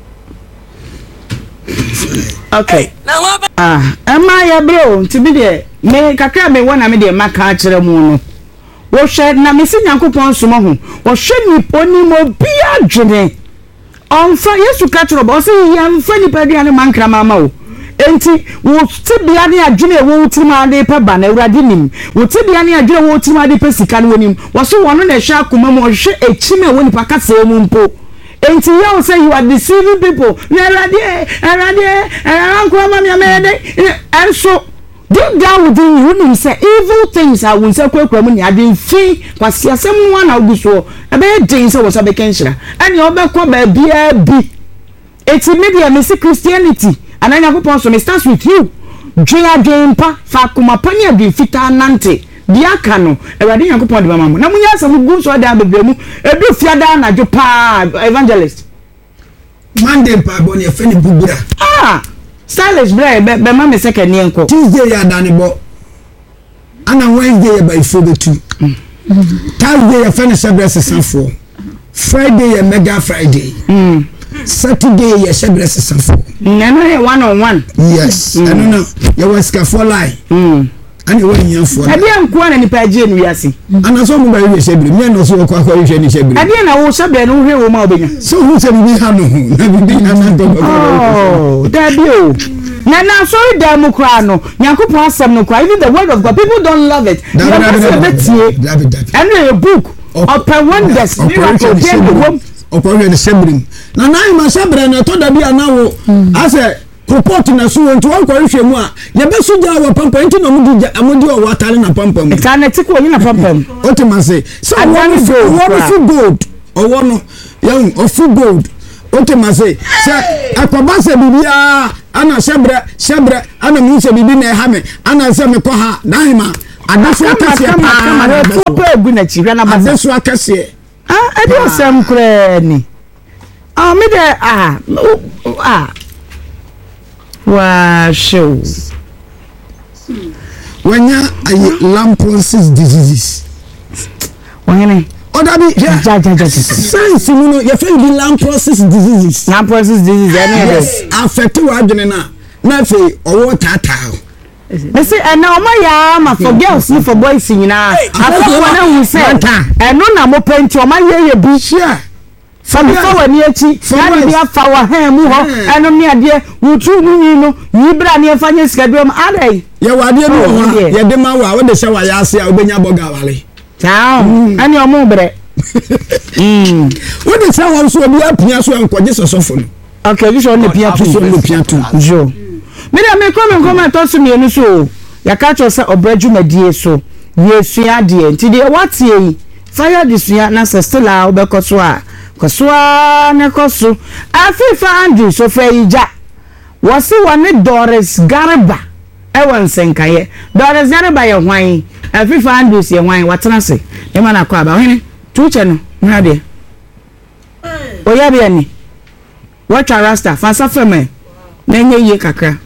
[SPEAKER 3] okay ah ama ya bro nti bi de me kakra me wona me de maka kire mu no wo hwe na me si Nyankopɔn somo ho wo hwe ni poni mo bia dwene onfa Yesu ka kire bo se yamfa ni padi ane mankra mama o enti wo tibia ne adwene wo utima de pe ba na urade nim wo tibia ne adwene wo utima de pe sika ne wonim wo so wono na hwe akoma mo hwe echime wo nipa kasa mu mpo enti you say you are deceiving people na urade urade anko ma me amede and so deep down within you know say evil things are when say kwekwa mu ni adwen fi kwase asem no na oguso e be den say wo so be kenhira ene obekọ ba bia bi eti media me see Christianity and I Nyankopɔn so me starts with you dwea dwempa fa kuma pani adu fita nante dia ka no Awurade Nyankopɔn de mama mo na munya asam gu so da bebremu edu fiada na dwo pa evangelist
[SPEAKER 2] Monday pa bo ne fe ne bubura
[SPEAKER 3] ah stylish bra be be ma me second ne enko
[SPEAKER 2] Tuesday ya da ne bo ana Wednesday ya by four two Thursday ya fe ne sebre sesanfo Friday ya mega Friday mm Saturday ya sebre sesanfo
[SPEAKER 3] nana ya one on one
[SPEAKER 2] yes mm. I don't know ya was ka for line mm ani won yan for
[SPEAKER 3] ade anko na nipa je nu wiase
[SPEAKER 2] ana so mo ba wi sebre me no so ko akwa wi ni sebre
[SPEAKER 3] ade na wo sebre no hwe wo ma obenya
[SPEAKER 2] so hu se bi ha no na bi bi na to
[SPEAKER 3] oh that you na na sorry dem kra no Nyankopɔn asem no kra even the word of God people don't love it and a book open wonders miracle game
[SPEAKER 2] open the sebre na na ma sebre na to da bi anawo ase report na so won to wan kwa hwe mu a ye be so ja wa pampa enti no mudi amudi o watare na pampa mu
[SPEAKER 3] ta na tiko ni na pampa mu
[SPEAKER 2] otimase so one full gold owo no yan o full gold otimase se akoba se bibia ana sebre sebre ana mu se bibi na ha me ana se me ko ha daima adaso akase pa
[SPEAKER 3] na ko pa egu na chi hwe na ba
[SPEAKER 2] adaso akase
[SPEAKER 3] ah ade osam kra ni ah me de ah ah wa show
[SPEAKER 2] wanya ay lamprosis diseases
[SPEAKER 3] wanyane
[SPEAKER 2] odabi ja
[SPEAKER 3] ja ja ja
[SPEAKER 2] science mu no ye friend lamprosis diseases
[SPEAKER 3] lamprosis disease any
[SPEAKER 2] affect wa adwene na na fe owo tata
[SPEAKER 3] me say and now my ya ma for girls ni for boys nyina afọ na hu say eno na mo penti o ma ye ye bi share From the forward near tea, from the flower ham, and on near dear, you two, you know, you bring your funny schedule. Are they?
[SPEAKER 2] You are dear, you demand what the show I say, I'll be your bogavali.
[SPEAKER 3] Town, and your mobile. Hm.
[SPEAKER 2] What is someone so be up here so and quite just so
[SPEAKER 3] okay, you should only be up to you. Joe. Mira, me come and come and talk to me, and so you catch yourself or bread you, my dear, so yes, you are dear. Today, what's ye? Fire this year, Nasa still out because Koswa ne kosu afifa Andrew so feija wasi wane Doris Garba e won senkaye Doris Garba ye hwan afifa Andrew se hwan watena se e ma na kwa aba hene tuche no na de oya bia ni watcha rasta fansa feme na nye ye kakra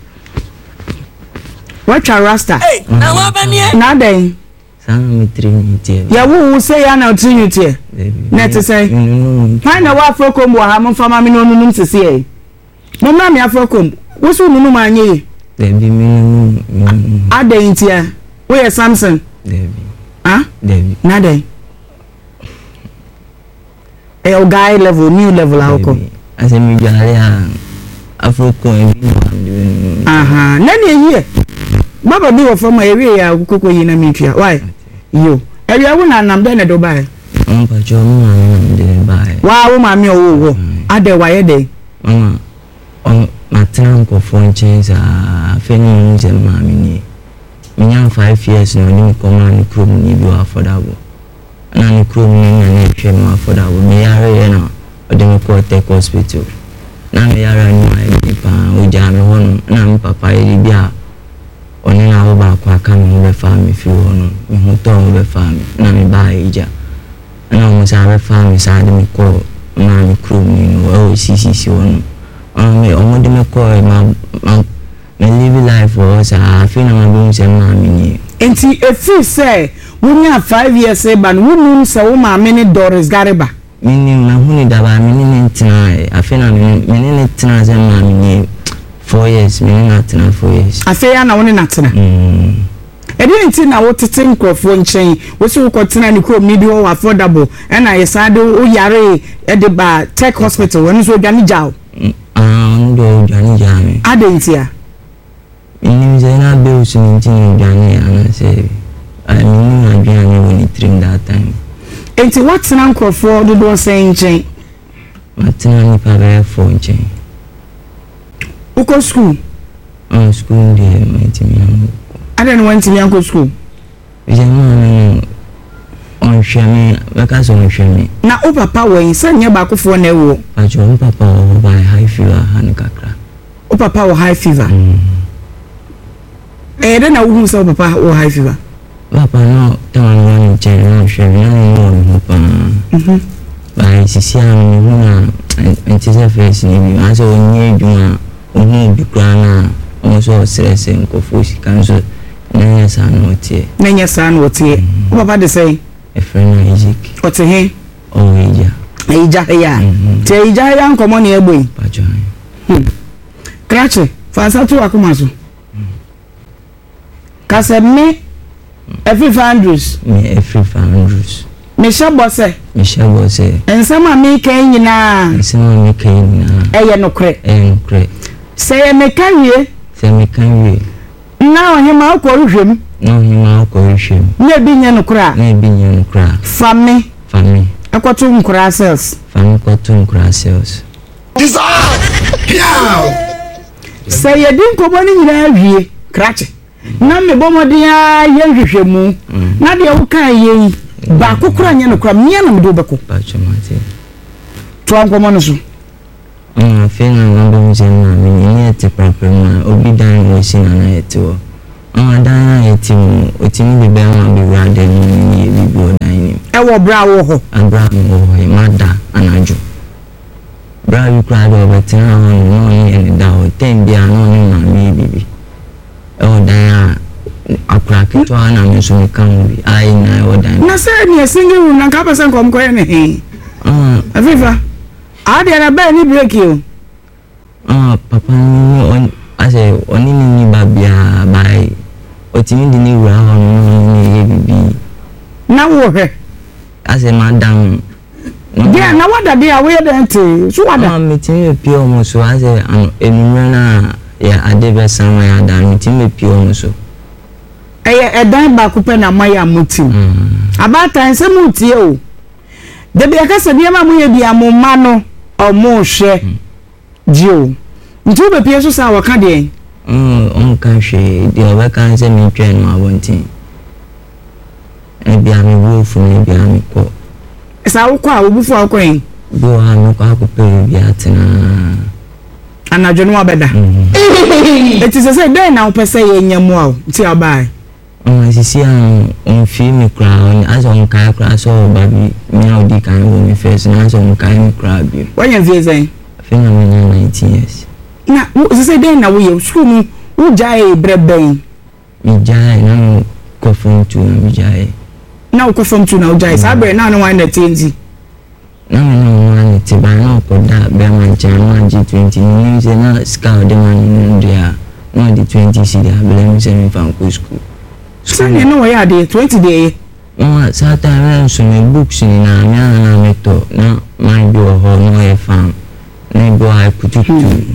[SPEAKER 3] watcha rasta
[SPEAKER 5] eh na wa ba ni
[SPEAKER 3] na den
[SPEAKER 5] Sam Trinity.
[SPEAKER 3] Ya wo say ya na Trinity. Net say. Why na wa Afrokom wo ha mo fama me no nunum sese e. Mo ma me Afrokom. Wo so nunum anye.
[SPEAKER 5] Debi me.
[SPEAKER 3] Adentia. Wo ye Samson.
[SPEAKER 5] Debi.
[SPEAKER 3] Ah?
[SPEAKER 5] Debi.
[SPEAKER 3] Na den. E o guy level, new level a ko.
[SPEAKER 5] Ase mi jale a Afrokom e bi.
[SPEAKER 3] Aha, na ne ye. Baba bi wo fama e wi ya kokoko yi na mi twa. Why? Yo. E ya wo na nam de ne do ba.
[SPEAKER 5] Mpa jo mu ma de ba.
[SPEAKER 3] Wa wo ma mi o wo. Ade wa ye de.
[SPEAKER 5] Mama. On matran ko fon change a feni nje ma mi ni. Minya five years no ni ko ma ni krom ni bi affordable. Na ni krom ni na ni hwe ma affordable. Me yare ye na ode me ko take hospital. Na me yare ni ma bi pa o ja me hono na mi papa ye bi a oni na wo ba kwa ka me be fa me fi hono me ho to be fa me na me ba ija na mo sa be fa me sa de me ko na ni krom ni no o sisi si hono ah me o mo de me ko ma me live life for us a fi na ma bi se ma me ni
[SPEAKER 3] enti efi say wonya five years e ba no wonu se wo ma me ni Doris Garba
[SPEAKER 5] mini ma huni da ba mini ni tina e a fi na me mini ni tina se ma me ni four years mini na tina four years
[SPEAKER 3] afi ya na woni na tina
[SPEAKER 5] mm
[SPEAKER 3] edi enti na wo tete nkrofo nchen wo si wo kotina ni krom ni bi wo affordable e na yesade wo yare e de ba tech hospital woni so dwane jaw
[SPEAKER 5] ah ndo dwane jaw me
[SPEAKER 3] adenti a
[SPEAKER 5] mini je na be usu ni tin dwane ana se I mean na dwane woni trim that time
[SPEAKER 3] enti what na nkrofo do do say nchen
[SPEAKER 5] matina ni pa be fo nchen
[SPEAKER 3] uko school
[SPEAKER 5] oh school dey my team
[SPEAKER 3] I don't want to be school.
[SPEAKER 5] Je ma on shame because on shame
[SPEAKER 3] Na o papa we san nya ba kofo na ewo.
[SPEAKER 5] Ajo on papa o by high fever han kakra.
[SPEAKER 3] O papa o high fever. Eh then na wo hu say papa wo high fever.
[SPEAKER 5] Papa no tell me one chair no share no no papa. Mhm. Ba sisi am ni na entise face ni bi aso onye adwuma ohun bi kra na o so stress nkofo sika so na sa no tie.
[SPEAKER 3] Na nya sa no tie. Papa de say
[SPEAKER 5] e friend Isaac.
[SPEAKER 3] O te he?
[SPEAKER 5] O ija.
[SPEAKER 3] Ija ya. Te ija ya nkomo na egbo yi.
[SPEAKER 5] Pacho.
[SPEAKER 3] Krache, fa sa tu akoma so. Kase me every Andrews.
[SPEAKER 5] Me every Andrews.
[SPEAKER 3] Me shabose.
[SPEAKER 5] Me shabose.
[SPEAKER 3] Ensama me kan nyina.
[SPEAKER 5] Ensama me kan nyina.
[SPEAKER 3] Eye no kre.
[SPEAKER 5] Eye no kre.
[SPEAKER 3] Say me kan wie.
[SPEAKER 5] Say me kan wie.
[SPEAKER 3] Na ohima akọ hwem.
[SPEAKER 5] Na ohima akọ hwem.
[SPEAKER 3] Na bi nya no kra.
[SPEAKER 5] Na bi nya no kra.
[SPEAKER 3] Fami.
[SPEAKER 5] Fami.
[SPEAKER 3] Akoto nkra cells.
[SPEAKER 5] Fami koto nkra cells.
[SPEAKER 3] Say ye din ko boni nyina wie. Krache. Na me bomodia ye hwehwemu. Na de wo kan ye ba kokora nya no kra mia na me do beko.
[SPEAKER 5] Ba chomate.
[SPEAKER 3] To ankomo no so.
[SPEAKER 5] Mm, fena ngombe mzema mimi ni ete papema obi dan wo sina na ete wo. Ah dan na ete mu otimi be be ma be rade ni ni e bibi o dan ni.
[SPEAKER 3] E wo bra wo ho.
[SPEAKER 5] Abra wo ho e mada anajo. Bra wi kra do betina ho no ni ene da ho ten bia no ni na mi bibi. E wo dan akra kito ana mi so mi kan bi ai na e wo dan.
[SPEAKER 3] Na say ni single na ka person kom ko ene he.
[SPEAKER 5] Ah,
[SPEAKER 3] afifa. Ade na ba ni break you.
[SPEAKER 5] Ah, papa ni on ase oni ni babia bai. Otimi di ni wa ho ni ye bibi.
[SPEAKER 3] Na wo he.
[SPEAKER 5] Ase madam.
[SPEAKER 3] Dia na wada dia we dey ente. So wada.
[SPEAKER 5] Ah, mitimi pe omo so ase enumre na ya ade be sanwa ya da mitimi pe omo so.
[SPEAKER 3] Eye edan ba ku pe na maya mutim. Abata ense mutie o. De bia ka se bia ma mu ye bia mo ma no omo hwe. Jio. Ntu be pie so sa waka de.
[SPEAKER 5] Mm, on kan hwe de o kan se mi twa no abontin. E bia mi wo fu ni bia mi ko.
[SPEAKER 3] Sa wo kwa wo bufu akọ yin.
[SPEAKER 5] Bo ha mi ko akopɛ bia tena.
[SPEAKER 3] Anajo no abeda. Eti se se den na wo pese ye nyamu a ti abai.
[SPEAKER 5] On sisi an on fi mi kra on aso on kai kra so baby mi a odi kan wo mi first na aso on kai mi kra bi.
[SPEAKER 3] When you feel say?
[SPEAKER 5] Fina mi na nineteen years.
[SPEAKER 3] Na wo se se den na wo ye school mu wo jae breben.
[SPEAKER 5] Mi jae na ko fun tu mi jae.
[SPEAKER 3] Na wo ko from tu na wo jae sa bre na no one na tenzi.
[SPEAKER 5] Na mi no one ti ba na ko da be man chan one G twenty ni se na scout de man ndia. No di twenty C da blame se mi fan ko school.
[SPEAKER 3] Sani no ya de twenty day.
[SPEAKER 5] Oh, sa time so me books ni na mi na me to na my do ho no e fan. Na go ai kututu.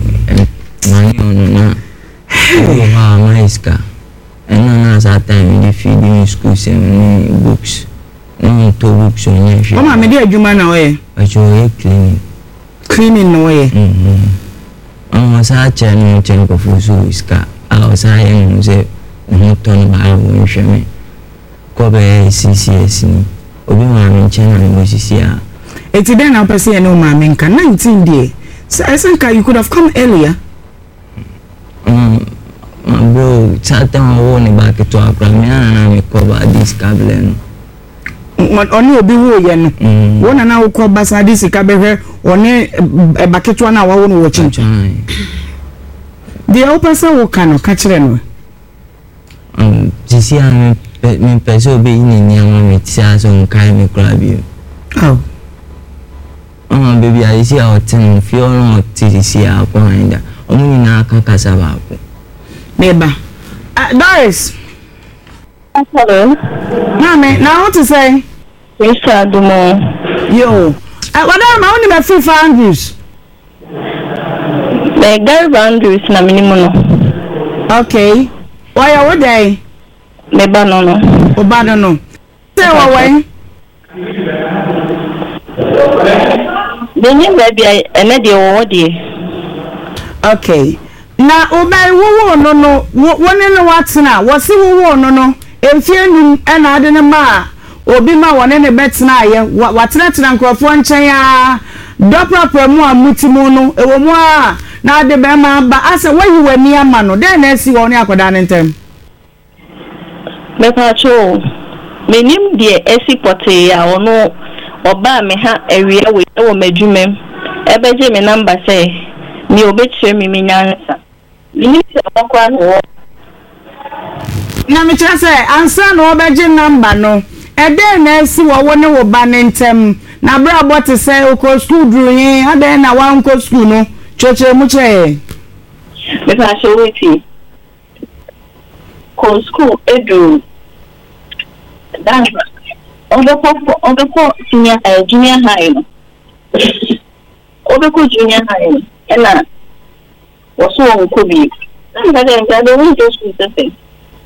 [SPEAKER 5] Na no na. Oh, ha maiska. And na sa time di feeding school se ni books. No to books ni she.
[SPEAKER 3] O ma me de adwuma na o ye.
[SPEAKER 5] Ajo e cleaning.
[SPEAKER 3] Cleaning no ye.
[SPEAKER 5] Mhm. Oh, sa cha ni chen ko fu so iska. Ah, sa ye no se no ton ba wo nhweme. Ko be C C S ni. Obi ma me chen na mo sisi a.
[SPEAKER 3] Eti den na pese ye no ma me nka nineteen day. So I think you could have come earlier.
[SPEAKER 5] Um, bro, Satan wo ni ba ke to akra me na me ko ba this cable no.
[SPEAKER 3] Oni obi wo ye no. Wo na na wo ko ba sa this cable hwe oni e ba keto na wa wo no wo chinchin. The open say wo kan no ka kire no.
[SPEAKER 5] Um, sisi a me me pese obi ni ni ama me ti aso nkai me kra bi.
[SPEAKER 3] Oh.
[SPEAKER 5] Oh, baby, I see our ten feel no T C a point. Omu ni na aka kasa ba ko.
[SPEAKER 3] Neighbor. Uh, Doris.
[SPEAKER 4] Hello.
[SPEAKER 3] Mami, now what to say?
[SPEAKER 4] Mister Dumo.
[SPEAKER 3] Yo. Uh, what am I only my fifth Andrews?
[SPEAKER 4] The girl Andrews na minimum.
[SPEAKER 3] Okay. Why are we there?
[SPEAKER 4] Me ba no no.
[SPEAKER 3] Oba no no. Say what way?
[SPEAKER 4] The new baby ene de wo de.
[SPEAKER 3] Okay. Na obai wo no no woni no watena wo se wo no no emfie num e na ade ne ma obi ma woni ne betena aye watena tena nkrofo nchen ya dopra mu amutimu no ewo mu a na ade be ma ba ase wayi wani ama no den na si woni akoda ne ntem
[SPEAKER 4] Me pacho. Me nim de esi pote ya ono oba me ha area we e wo madwumem. Ebeje me number say me obetire me me nyansa. Me ni se akwa no.
[SPEAKER 3] Na me kira say ansa no obeje number no. Ede na esi wo wo ne wo ba ne ntem. Na bra bote say okọ school duru yin ade na wan ko school no. Choche mu che.
[SPEAKER 4] Me pacho weti. Ko school edu. That's on the on the senior uh, junior high. On the junior high. And uh, was so could be. I'm going to go to school something.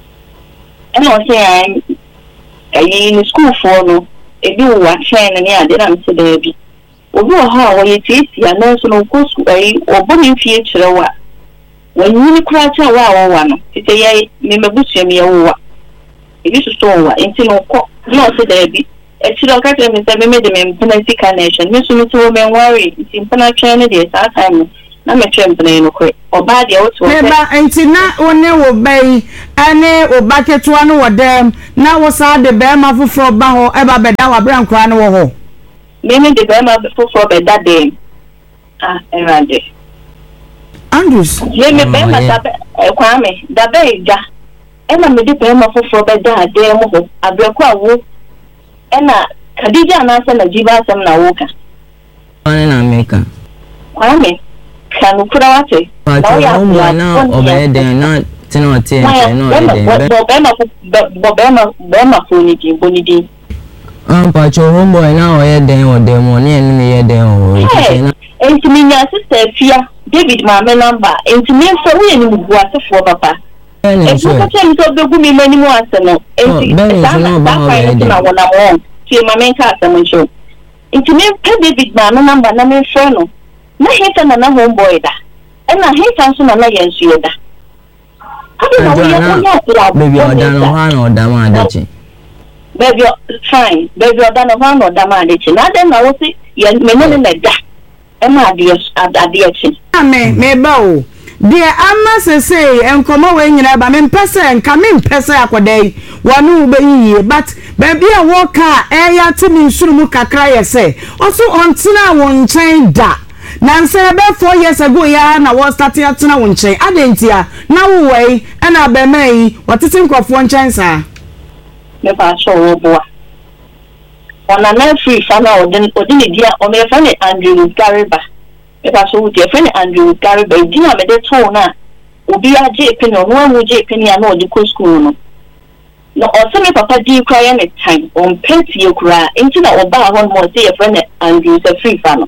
[SPEAKER 4] And I say I'm in school for no. If you were trying and yeah, then I'm so baby. Over how you take your nurse no course way or bonny future. When you cry to wow one, it's a member bush me over. If you store into no no baby. It's not got them say me the penalty carnation. Miss me to men worry. It's in penalty days that time. Na me tremble no quick. Or bad the auto.
[SPEAKER 3] Eba enti na one wo bai ane obaketua no wodem na wo sa de be ma foforo ba ho eba beda wa bra nkra no wo ho.
[SPEAKER 4] Me me de be ma foforo beda dem. Ah, erade.
[SPEAKER 3] Andrews.
[SPEAKER 4] Me me be ma da e kwa me da be ja. Ena me de be ma foforo beda dem ho. Abreko awo. Ena Khadija na sa na jiba sam na woka.
[SPEAKER 5] Ane na America.
[SPEAKER 4] Kwa me kanu kura wate.
[SPEAKER 5] Pato na na obede na tino ate no obede.
[SPEAKER 4] Bobema bobema bobema fonidi bonidi.
[SPEAKER 5] Ah pacho homeboy na oyede o demo ni enu ye den o.
[SPEAKER 4] Enti mi nya sister fia David ma me number. Enti mi so we ni mugu asefo papa. Enti ko tell so begu mi mani mu ase no. Enti sa na wona mo. Ti ma men ka asem ncho. Enti mi David ma me number na me friend no. Na hita na na homeboy da. Ena hita nso na na yensu ye da. Abi na we ya
[SPEAKER 5] baby odan no ha na odan ma adachi.
[SPEAKER 4] Baby fine. Baby odan no ha na odan ma adachi. Na dem na wo si ye me no na da. Ema ade ade achi.
[SPEAKER 3] Ame me ba o. De ama se say enkomo we nyina ba me mpese nka me mpese akodai wonu be yiye but baby a wo ka e ya timi nsuru mu kakra ye say oso ontina won nchen da. Na nse be four years ago ya na wo start ya tena won nchen adentia na wo wei e na be mai watete nkofo nchen sa
[SPEAKER 4] me ba so wo boa ona na free fana odin odin dia o me fane Andrew Gariba me ba so wo dia fane Andrew Gariba dia me de to na obi a je pe no no mu je pe ni na odi ko school no no o se me papa di kra ya ne time on penti e kra enti na oba ho mo se e fane Andrew se free fana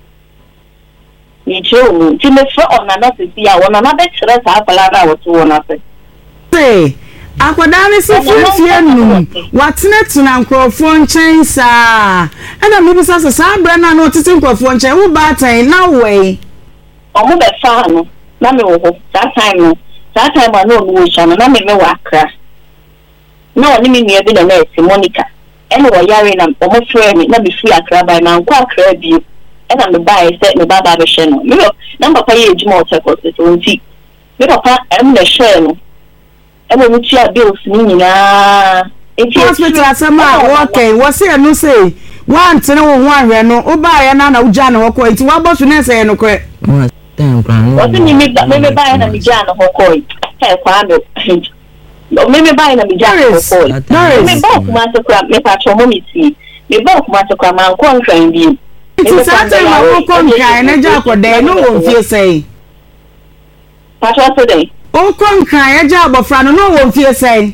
[SPEAKER 4] ni cho ti me fo ona na se ya ona na be kire sa apala na wo to wona se
[SPEAKER 3] say akwada ne se fie nu watene tuna nkrofo nchen saa ana me bisa se saa bra na no tete nkrofo nchen wo ba tan na we
[SPEAKER 4] omo be fa no na me wo ho that time no that time I no wo sha na me me wa akra na oni me nua bi na na Monica ene wo yare na omo frɛ me na be free akra by na nkwa akra bi ena me buy say me baba be hye no me na papa ye ejuma o check-out so nti me papa em na hye no ebe mu tia bills ni nyina enti
[SPEAKER 3] hospital asema okay wo se no say wan tene wo ho ahwe no wo ba ya na na uja na hokọ enti wa bosu na say no kwe
[SPEAKER 5] ten plan
[SPEAKER 4] wo se ni me me me ba ya na mi ja na hokọ e kwa me no me me ba ya na mi ja na hokọ me ba kuma se kwa me pa cho mo mi ti me ba kuma se kwa man ko nkran bi
[SPEAKER 3] enti sa te ma wo ko nkran na ja ko de no wo fie say
[SPEAKER 4] pa cho so dey
[SPEAKER 3] o kon kan ya ja abofra no no wo fie sei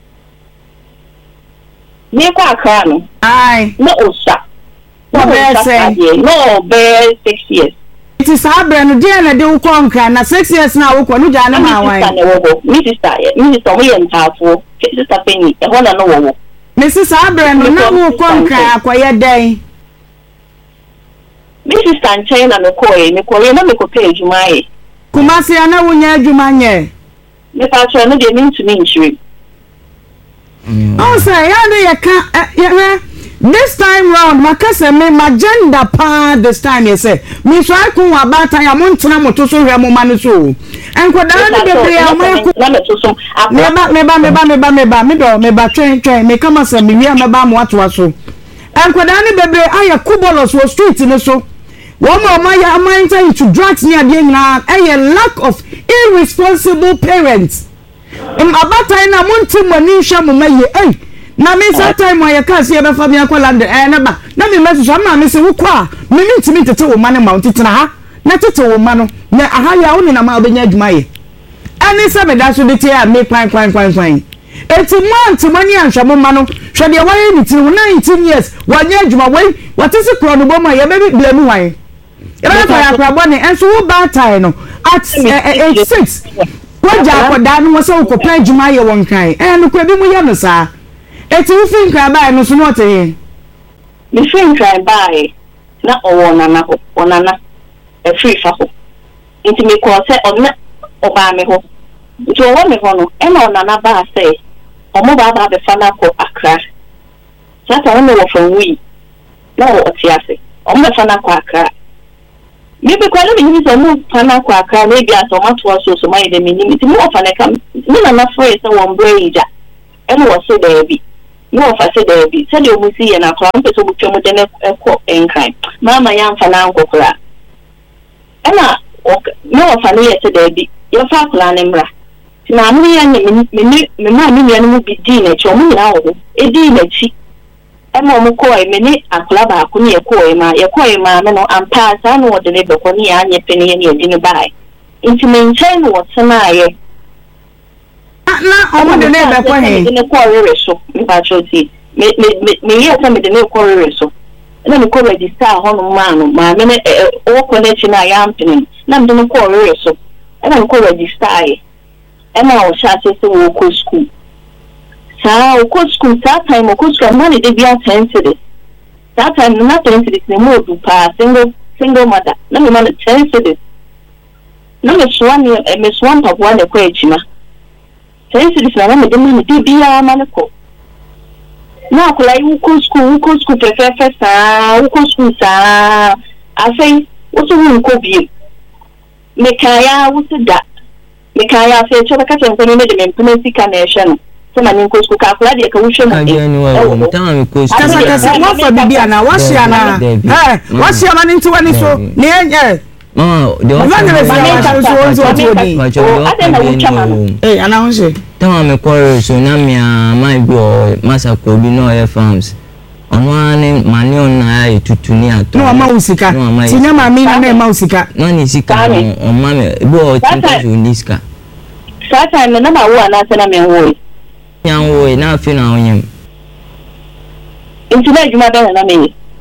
[SPEAKER 4] me kwa akra no
[SPEAKER 3] ai
[SPEAKER 4] no osa
[SPEAKER 3] no be say
[SPEAKER 4] no be six years
[SPEAKER 3] it is abre no dia na de wo kon kan na six years na wo ko no ja na ma wan
[SPEAKER 4] mi sister mi sister mo ye ntafo sister penny e ho na no wo
[SPEAKER 3] Missus Abre no na wo kon kan akoye den
[SPEAKER 4] mi sister nchen na me ko e me ko e na me ko pay adwuma e
[SPEAKER 3] Kumasi ana wunya adwuma nye
[SPEAKER 4] me pa cho no de mi ntumi nchire
[SPEAKER 3] oh say ya de ya ka ya this time round makase me magenda pa this time you say me so akun wa bata ya mo ntena moto so hwe mo manu so enkoda ni bebre amako
[SPEAKER 4] na meto so
[SPEAKER 3] meba meba meba meba meba medo meba twen twen me kama se me wi meba mo ato aso enkoda ni bebre aya kubolos wo street ni so wo mo ma ya amanta into drugs ni ade nyina eye lack of irresponsible parents im abatai na monti mani hwa mo maye eh na me sa time wa ya ka se be fa me akola de eh na ba na me mesu so ma me se wo kwa me ni ntimi tete wo ma ne ma tete na ha na tete wo ma no na aha ya wo ni na ma obenya adwuma ye ani se me da so de tie a me kwan kwan kwan kwan eti month mani anhwa mo ma no hwe de wa ye ni ti nineteen years wa nya adwuma wei watese kro no bo ma ye be blame wan ye be fa ya kra bo ne enso wo ba tai no at age six waja akoda no so wo ko plan adwuma ye won kan eh no kwa bi mu ye no sa eti wo fin kra ba no so no te he
[SPEAKER 4] mi fin kra ba e na owo na na ho onana e free fa ho nti me ko se onna oba me ho nti owo me ho no e na onana ba se omo ba ba be fa na ko Accra sa ta no wo from wi na wo otiase omo fa na ko Accra mi be kwa no mi so mo fa na ko Accra na bi aso mato aso so mai de mi ni nti mo fa na kam mi na na fo e se wo mbreja e mo so de bi no fa se de bi se de o musi ye na kwa mpe so butwa mo de ne ko enkan mama ya mfa na nkokora ena no fa no ye se de bi ye fa kula ne mra ti na mu ya ne me me me ma mi ya no mu bi di na chi o mu na wo e di na chi e ma mu ko e me ni akula ba ko ni e ko e ma ye ko e ma me no ampa sa no de ne be ko ni ya nye pe ni ye di ni bai inti me nchen no tsena ye
[SPEAKER 3] na omo de ne be ko he
[SPEAKER 4] ne ko rere so mi ba choti me me me ye ta me de ne ko rere so na me ko register ho no ma no ma me ne o ko ne chi na ya ampini na me de ne ko rere so na me ko register ai e na o sha se se wo ko school sa o ko school sa time o ko school na ne de bia ten cedis sa time na ten cedis ne mo du pa single single mother na me ma ten cedis na me swan me swan pa bo na ko ejima ten cedis na me de ma ne de bia ma ne ko na kula yi ko school ko school prefer sa ko school sa afei wo so wo ko bi me kaya wo se da me kaya afei cho ka chen ko ne de me mpuna sika na ehwe no so ma ni ko school ka kula de ka wo hwe
[SPEAKER 5] no e tama me ko school
[SPEAKER 3] kasa kasa mo fa bibia na wa hia na eh wa hia ma ni nti wani so ne eh
[SPEAKER 5] mama de
[SPEAKER 3] o fa ne fa ne ta so on so to di
[SPEAKER 4] o ade na wo chama
[SPEAKER 3] eh ana ho se
[SPEAKER 5] tama me ko so na me a my go masako bi no e farms ono ane mani ona ya tutu ni ato
[SPEAKER 3] no ma usika tinya ma mi na ma usika
[SPEAKER 5] no ni sika o ma me bo o tinta so ni sika
[SPEAKER 4] sa time na ma wo ana se na me wo
[SPEAKER 5] yan wo na afi na onyem
[SPEAKER 4] nti na juma be na me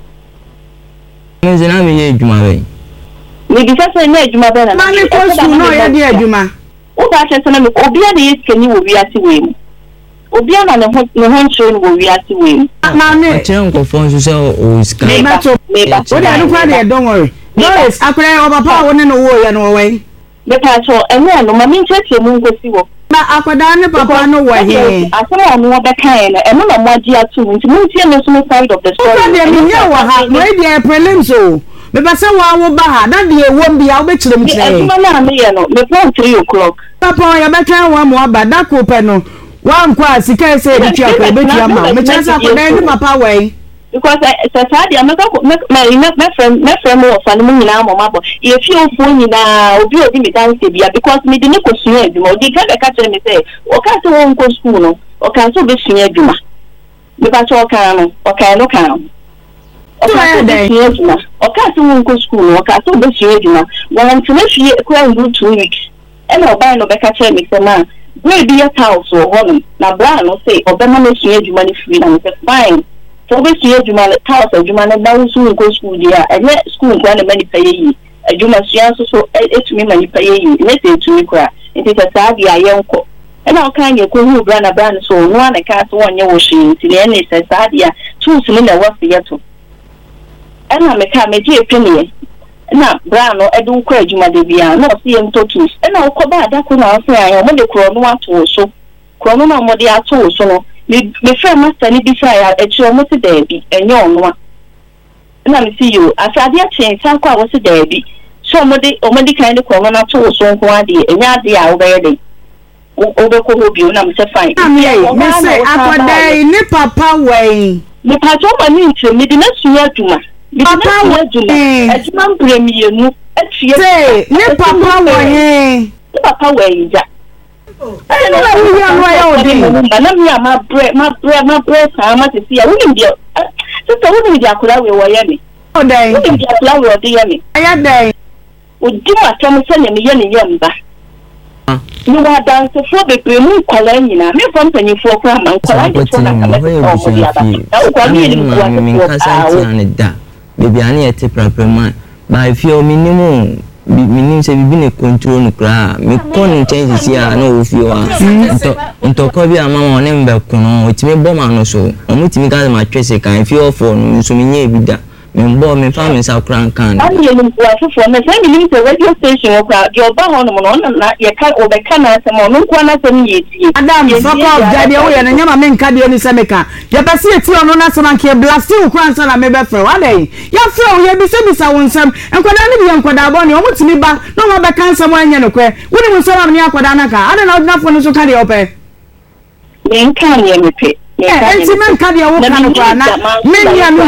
[SPEAKER 5] me zena me ye juma be
[SPEAKER 4] ni bi sa na juma be na
[SPEAKER 3] ma ni ko su no ya di juma
[SPEAKER 4] o ba se na me obi a de yeskani wo wi ati we mu obi a na ne ho ne ho nche wo wi ati we mu
[SPEAKER 3] ma me
[SPEAKER 5] chere nko fon so se o sika
[SPEAKER 3] me ba to
[SPEAKER 4] me ba
[SPEAKER 3] o da no kwa de don't worry no is akure o papa wo ne no wo ya no we
[SPEAKER 4] me pa to enu no ma mi nche mu ngosi wo
[SPEAKER 3] na akoda ne papa no wo he
[SPEAKER 4] asema no be kan na enu na mo agi atu nti mo tie no so side of the story
[SPEAKER 3] o de me nya wo ha no e de prelims o me ba se wa wo ba ha na de e wo bia wo be kire m kire
[SPEAKER 4] e ma na me ye no me plan three o'clock
[SPEAKER 3] papa ya be kan wa mo aba da ko pe no wa nkwa sika se e tua ko be tua ma me chance akoda ne papa we
[SPEAKER 4] because Saturday I make my my friend my friend mo fa no nyina mo mabo e fi ofo nyina obi obi me dance bia because me de ne ko sua adwuma odi ka be ka tell me say o ka se won ko school no o ka so be sua adwuma me ba cho ka no o ka no ka o ka so be sua adwuma o ka se won ko school no o ka so be sua adwuma won tena fie ko an two weeks e na oba no be ka tell me say man we be your house or home na bra no say obema no sua adwuma ni free na say fine so be see adwuma le house adwuma na dawo so go school dia enye school kwa na mani paye yi adwuma sua so so etumi mani paye yi ne te etumi kra nti ta sa dia yenko e na okan ye ko hu bra na bra so no na ka so wonye wo hwe nti ne ne sa sa dia tools ne na wo fiye to e na me ka me die penie na bra no edu kwa adwuma de bia na o se yem to tools e na wo ba da ko na o se ayo mo de kro no ato so kro no na mo de ato so no me me friend master ni bi say a echi o mo se da bi enye ono a na me see you asade a chen san kwa wo se da bi so omodi omodi kind of ko na to so nko ade enya ade a obeye de obeko hobi una me say fine
[SPEAKER 3] me say akodai ni papa wey
[SPEAKER 4] ni pato mani nti me de na suya aduma me de na suya aduma aduma mpremienu atie
[SPEAKER 3] say ni papa wey
[SPEAKER 4] ni papa wey ja
[SPEAKER 3] eh no we ya no ya odi
[SPEAKER 4] na me ma bre ma bre ma bre sa ma se ya woni dia so to woni dia kula we wo ya me
[SPEAKER 3] odai
[SPEAKER 4] woni dia kula we odi ya me
[SPEAKER 3] aya dai
[SPEAKER 4] odi ma tam se ne me ye ne yamba ni wa dance fo be pre mu kwala nyina me fam panyifo kra man kwala ni fo na kama ko dia ba na ko ni ni ko
[SPEAKER 5] wa ni da bebi ani ete praprema ba ifio minimum minim se bibi ne control no kra me kon change si a na ofio a nto nto ko bi ama won ne mbe kono otimi bom ano so omutimi ga ma twese kan ifio fo no nso menye ebida me mbo me fa me sa kran kan
[SPEAKER 4] ani ye nimpo afofo me say me nim se radio station o kra yo ba ho no no na ye ka o be ka na asem no nko na asem ye tie
[SPEAKER 3] adam fuck off daddy o ye na nyama me nka de oni se me ka ye pese ye tie ono na asem anke blast u kran sa na me be fre wa dey ya fre o ye bi se bi sa won sam enkoda ne bi enkoda bo ne o mutimi ba no ma be kan sam anya no kwe woni mu so na me akoda na ka ada na odna fo no so ka de ope
[SPEAKER 4] me nka ne me pe
[SPEAKER 3] eh enti me nka de o ka no kwa na me nya